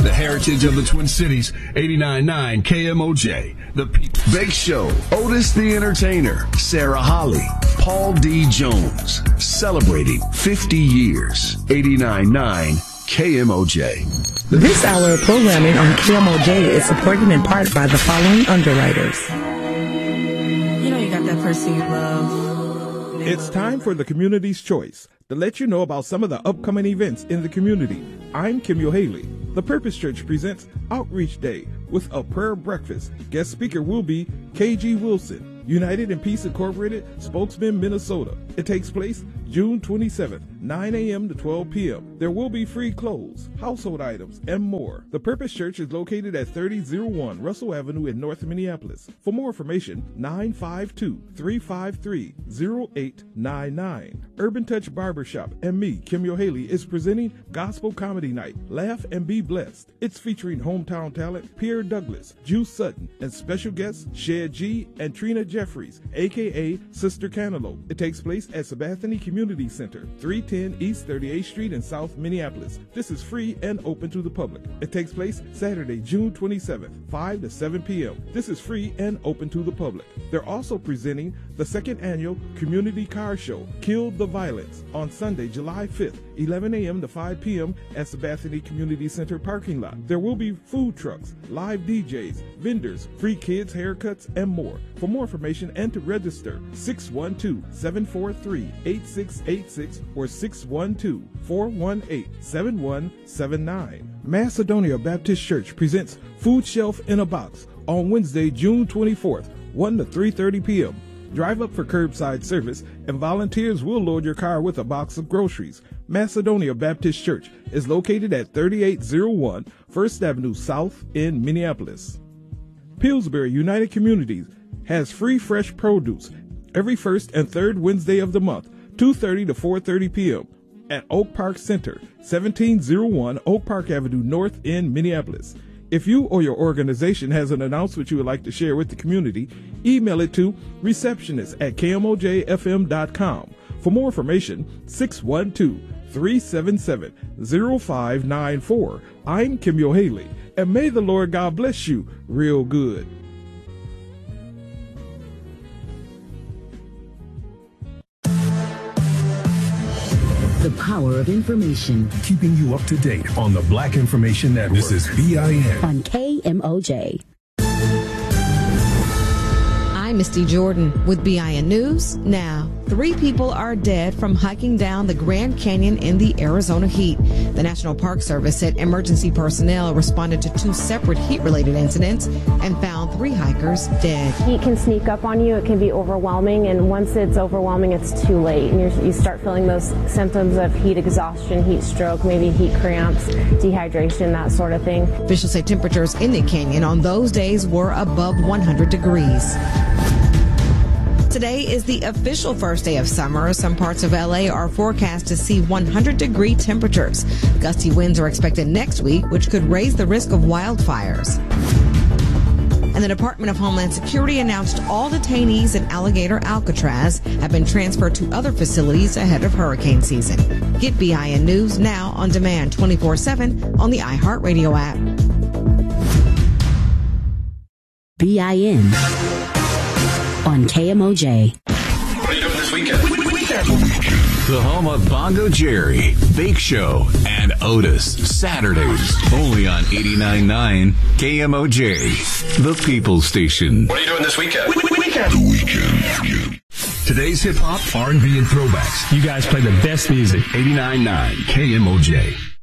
The heritage of the Twin Cities, 89.9 KMOJ. The Big Show, Otis the Entertainer, Sarah Holly, Paul D. Jones, celebrating 50 years, 89.9 KMOJ. This hour of programming on KMOJ is supported in part by the following underwriters. You know you got that person you love. It's time for the Community's Choice to let you know about some of the upcoming events in the community. I'm Kim Haley. The Purpose Church presents Outreach Day with a prayer breakfast. Guest speaker will be KG Wilson, United in Peace Incorporated, spokesman, Minnesota. It takes place June 27th, 9 a.m. to 12 p.m. There will be free clothes, household items, and more. The Purpose Church is located at 3001 Russell Avenue in North Minneapolis. For more information, 952-353-0899. Urban Touch Barbershop and me, Kim Haley, is presenting Gospel Comedy Night. Laugh and be blessed. It's featuring hometown talent Pierre Douglas, Juice Sutton, and special guests Shed G and Trina Jeffries, a.k.a. Sister Cantaloupe. It takes place at Sabathany Community Center, 310 East 38th Street in South Minneapolis. This is free and open to the public. It takes place Saturday, June 27th, 5 to 7 p.m. This is free and open to the public. They're also presenting the second annual Community Car Show, Kill the Violence, on Sunday, July 5th, 11 a.m. to 5 p.m. at Sabathany Community Center parking lot. There will be food trucks, live DJs, vendors, free kids haircuts, and more. For more information and to register, 612-743-8686 or 612-418-7179. Macedonia Baptist Church presents Food Shelf in a Box on Wednesday, June 24th, 1 to 3:30 p.m. Drive up for curbside service, and volunteers will load your car with a box of groceries. Macedonia Baptist Church is located at 3801 First Avenue South in Minneapolis. Pillsbury United Communities has free fresh produce every first and third Wednesday of the month, 2:30 to 4:30 p.m. at Oak Park Center, 1701 Oak Park Avenue North in Minneapolis. If you or your organization has an announcement you would like to share with the community, email it to receptionist@kmojfm.com. For more information, 612-377-0594. I'm Kim Haley, and may the Lord God bless you real good. The power of information. Keeping you up to date on the Black Information Network. This is BIN. On KMOJ. I'm Misty Jordan with BIN News Now. 3 people are dead from hiking down the Grand Canyon in the Arizona heat. The National Park Service said emergency personnel responded to 2 separate heat-related incidents and found 3 hikers dead. Heat can sneak up on you. It can be overwhelming, and once it's overwhelming, it's too late. And you start feeling those symptoms of heat exhaustion, heat stroke, maybe heat cramps, dehydration, that sort of thing. Officials say temperatures in the canyon on those days were above 100 degrees. Today is the official first day of summer. Some parts of LA are forecast to see 100-degree temperatures. Gusty winds are expected next week, which could raise the risk of wildfires. And the Department of Homeland Security announced all detainees at Alligator Alcatraz have been transferred to other facilities ahead of hurricane season. Get BIN News Now on demand 24/7 on the iHeartRadio app. BIN. On KMOJ. What are you doing this weekend? The home of Bongo Jerry, Bake Show, and Otis. Saturdays, only on 89.9 KMOJ, the People Station. What are you doing this weekend? The weekend. Today's hip-hop, R&B, and throwbacks. You guys play the best music. 89.9 KMOJ.